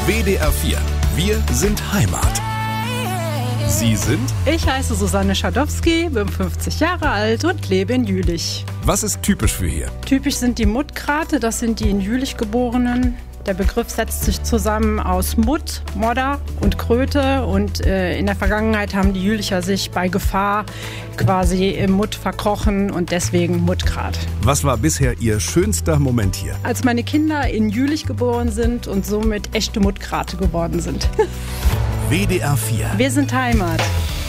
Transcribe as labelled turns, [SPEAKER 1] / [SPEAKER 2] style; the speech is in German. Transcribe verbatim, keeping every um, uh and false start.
[SPEAKER 1] W D R vier. Wir sind Heimat. Sie sind?
[SPEAKER 2] Ich heiße Susanne Schadowski, bin fünfzig Jahre alt und lebe in Jülich.
[SPEAKER 1] Was ist typisch für hier?
[SPEAKER 2] Typisch sind die Muttkrate, das sind die in Jülich geborenen. Der Begriff setzt sich zusammen aus Mutt, Modder und Kröte und äh, in der Vergangenheit haben die Jülicher sich bei Gefahr quasi im Mutt verkrochen und deswegen Muttgrat.
[SPEAKER 1] Was war bisher Ihr schönster Moment hier?
[SPEAKER 2] Als meine Kinder in Jülich geboren sind und somit echte Muttkrate geworden sind.
[SPEAKER 1] W D R vier.
[SPEAKER 2] Wir sind Heimat.